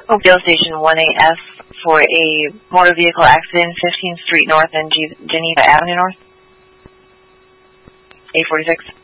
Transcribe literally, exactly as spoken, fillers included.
Oakdale Station one A F for a motor vehicle accident, fifteenth Street North and Geneva Avenue North. eight forty-six.